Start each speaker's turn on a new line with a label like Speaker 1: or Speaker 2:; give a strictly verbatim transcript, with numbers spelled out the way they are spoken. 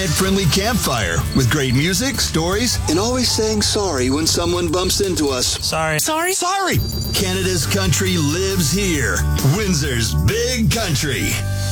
Speaker 1: pet-friendly campfire with great music, stories, and always saying sorry when someone bumps into us.
Speaker 2: Sorry.
Speaker 1: Sorry? Sorry! Canada's country lives here. Windsor's Big Country.